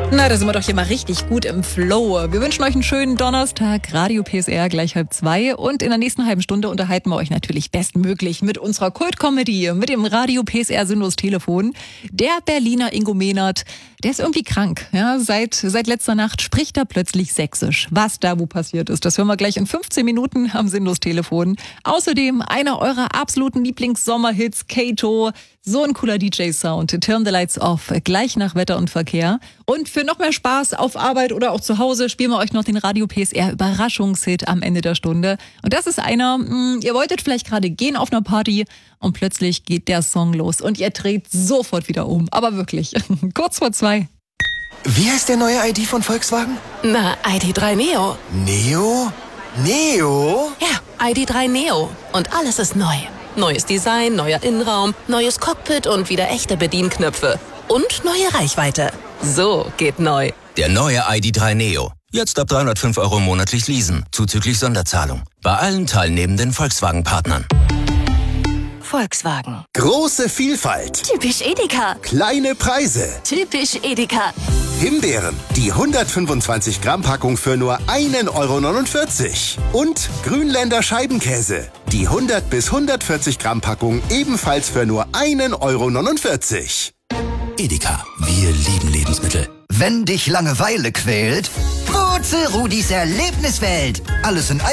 Na, da sind wir doch hier mal richtig gut im Flow. Wir wünschen euch einen schönen Donnerstag, Radio PSR gleich 1:30. Und in der nächsten halben Stunde unterhalten wir euch natürlich bestmöglich mit unserer Kult-Comedy, mit dem Radio PSR Sinnlos Telefon. Der Berliner Ingo Mehnert, der ist irgendwie krank. Ja, seit letzter Nacht spricht er plötzlich Sächsisch. Was da wo passiert ist, das hören wir gleich in 15 Minuten am Sinnlos Telefon. Außerdem einer eurer absoluten Lieblings-Sommerhits, Kato. So ein cooler DJ-Sound. Turn the Lights Off, gleich nach Wetter und Verkehr. Und für noch mehr Spaß auf Arbeit oder auch zu Hause spielen wir euch noch den Radio PSR Überraschungshit am Ende der Stunde. Und das ist einer, ihr wolltet vielleicht gerade gehen auf einer Party und plötzlich geht der Song los und ihr dreht sofort wieder um. Aber wirklich, kurz vor 2. Wie heißt der neue ID von Volkswagen? Na, ID.3 Neo. Neo? Neo? Ja, ID.3 Neo. Und alles ist neu. Neues Design, neuer Innenraum, neues Cockpit und wieder echte Bedienknöpfe. Und neue Reichweite. So geht neu. Der neue ID.3 Neo. Jetzt ab 305 € monatlich leasen, zuzüglich Sonderzahlung. Bei allen teilnehmenden Volkswagen-Partnern. Volkswagen. Große Vielfalt. Typisch Edeka. Kleine Preise. Typisch Edeka. Himbeeren, die 125 Gramm Packung für nur 1,49 €. Und Grünländer Scheibenkäse, die 100 bis 140 Gramm Packung ebenfalls für nur 1,49 €. Edeka, wir lieben Lebensmittel. Wenn dich Langeweile quält, Froze Rudis Erlebniswelt. Alles in